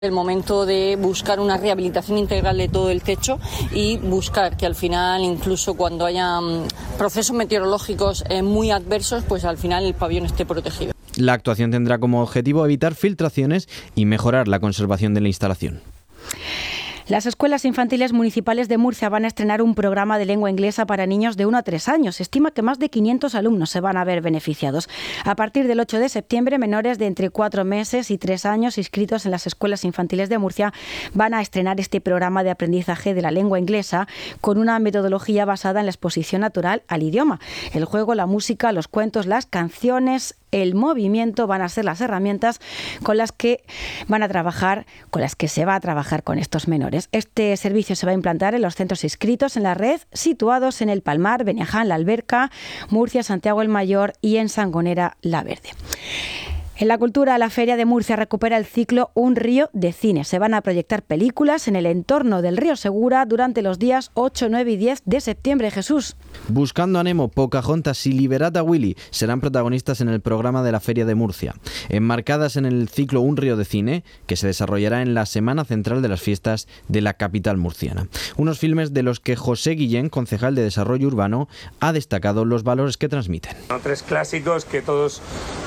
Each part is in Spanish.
El momento de buscar una rehabilitación integral de todo el techo y buscar que al final, incluso cuando haya procesos meteorológicos muy adversos, pues al final el pabellón esté protegido. La actuación tendrá como objetivo evitar filtraciones y mejorar la conservación de la instalación. Las escuelas infantiles municipales de Murcia van a estrenar un programa de lengua inglesa para niños de 1 a 3 años. Se estima que más de 500 alumnos se van a ver beneficiados. A partir del 8 de septiembre, menores de entre 4 meses y 3 años inscritos en las escuelas infantiles de Murcia van a estrenar este programa de aprendizaje de la lengua inglesa con una metodología basada en la exposición natural al idioma. El juego, la música, los cuentos, las canciones, el movimiento van a ser las herramientas con las que se va a trabajar con estos menores. Este servicio se va a implantar en los centros inscritos en la red, situados en El Palmar, Beneaján, La Alberca, Murcia, Santiago el Mayor y en Sangonera La Verde. En la cultura, la Feria de Murcia recupera el ciclo Un río de cine. Se van a proyectar películas en el entorno del río Segura durante los días 8, 9 y 10 de septiembre. Jesús. Buscando a Nemo, Pocahontas y Liberata Willy serán protagonistas en el programa de la Feria de Murcia, enmarcadas en el ciclo Un río de cine, que se desarrollará en la semana central de las fiestas de la capital murciana. Unos filmes de los que José Guillén, concejal de Desarrollo Urbano, ha destacado los valores que transmiten. Tres clásicos que todos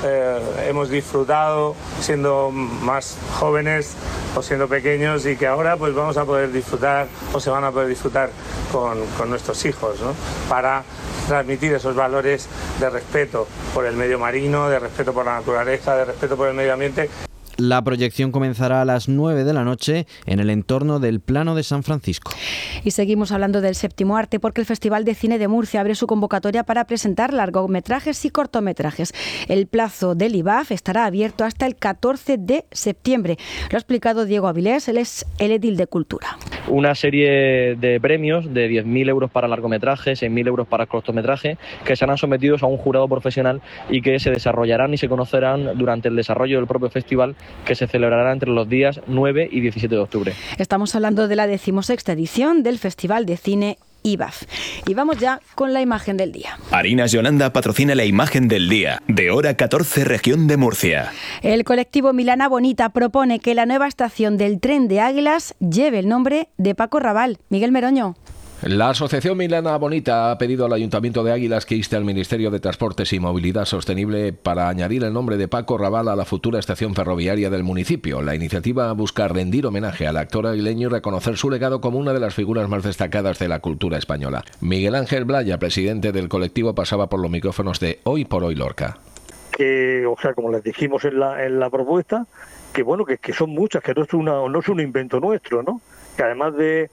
hemos disfrutado siendo más jóvenes o siendo pequeños y que ahora pues vamos a poder disfrutar o se van a poder disfrutar con nuestros hijos, ¿no? Para transmitir esos valores de respeto por el medio marino, de respeto por la naturaleza, de respeto por el medio ambiente. La proyección comenzará a las 9 de la noche en el entorno del Plano de San Francisco. Y seguimos hablando del séptimo arte porque el Festival de Cine de Murcia abre su convocatoria para presentar largometrajes y cortometrajes. El plazo del IBAF estará abierto hasta el 14 de septiembre. Lo ha explicado Diego Avilés, él es el edil de Cultura. Una serie de premios de 10.000 euros para largometrajes, 6.000 euros para cortometrajes, que serán sometidos a un jurado profesional y que se desarrollarán y se conocerán durante el desarrollo del propio festival, que se celebrará entre los días 9 y 17 de octubre. Estamos hablando de la 16ª edición del Festival de Cine IBAF. Y vamos ya con la imagen del día. Harinas Yolanda patrocina la imagen del día, de hora 14, región de Murcia. El colectivo Milana Bonita propone que la nueva estación del tren de Águilas lleve el nombre de Paco Raval. Miguel Meroño. La Asociación Milana Bonita ha pedido al Ayuntamiento de Águilas que inste al Ministerio de Transportes y Movilidad Sostenible para añadir el nombre de Paco Raval a la futura estación ferroviaria del municipio. La iniciativa busca rendir homenaje al actor aguileño y reconocer su legado como una de las figuras más destacadas de la cultura española. Miguel Ángel Blaya, presidente del colectivo, pasaba por los micrófonos de Hoy por Hoy Lorca. Que, o sea, como les dijimos en la propuesta, que bueno, que son muchas, que no es un invento nuestro, ¿no? Que además de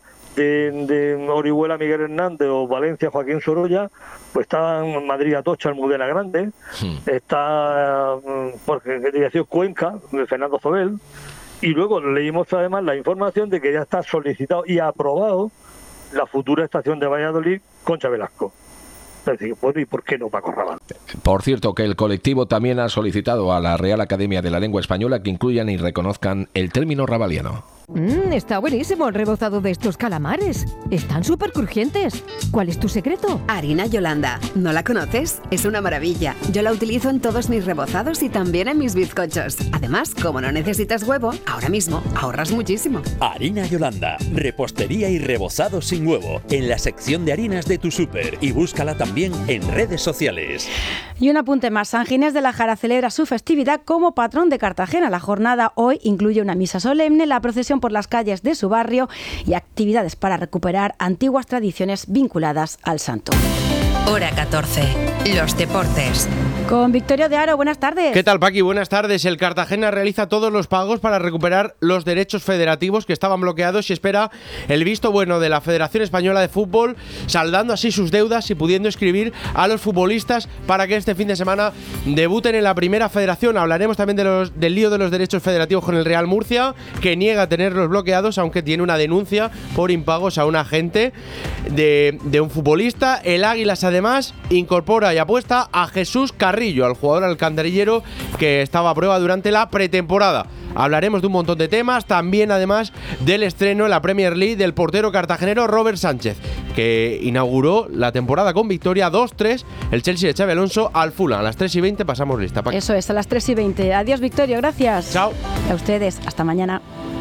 Orihuela Miguel Hernández o Valencia Joaquín Sorolla, pues está en Madrid Atocha Almudena Grande, está porque dirección Cuenca de Fernando Zobel, y luego leímos además la información de que ya está solicitado y aprobado la futura estación de Valladolid Concha Velasco. Es decir, bueno, ¿y por qué no Paco Raval? Por cierto, que el colectivo también ha solicitado a la Real Academia de la Lengua Española que incluyan y reconozcan el término rabaliano. Está buenísimo el rebozado de estos calamares. Están súper crujientes. ¿Cuál es tu secreto? Harina Yolanda. ¿No la conoces? Es una maravilla. Yo la utilizo en todos mis rebozados y también en mis bizcochos. Además, como no necesitas huevo, ahora mismo ahorras muchísimo. Harina Yolanda. Repostería y rebozado sin huevo. En la sección de harinas de tu súper. Y búscala también en redes sociales. Y un apunte más. San Ginés de la Jara celebra su festividad como patrón de Cartagena. La jornada hoy incluye una misa solemne, la procesión por las calles de su barrio y actividades para recuperar antiguas tradiciones vinculadas al santo. Hora 14. Los deportes. Con Victorio de Aro, buenas tardes. ¿Qué tal, Paqui? Buenas tardes. El Cartagena realiza todos los pagos para recuperar los derechos federativos que estaban bloqueados y espera el visto bueno de la Federación Española de Fútbol, saldando así sus deudas y pudiendo inscribir a los futbolistas para que este fin de semana debuten en la primera federación. Hablaremos también del lío de los derechos federativos con el Real Murcia, que niega tenerlos bloqueados, aunque tiene una denuncia por impagos a un agente de un futbolista. El Águilas, además, incorpora y apuesta a Jesús Carrillo, al jugador alcantarillero que estaba a prueba durante la pretemporada. Hablaremos de un montón de temas, también además del estreno en la Premier League del portero cartagenero Robert Sánchez, que inauguró la temporada con victoria 2-3 el Chelsea de Xabi Alonso al Fulham. A las 3:20 pasamos lista. Eso es, a las 3:20. Adiós, Victorio, gracias. Chao. A ustedes, hasta mañana.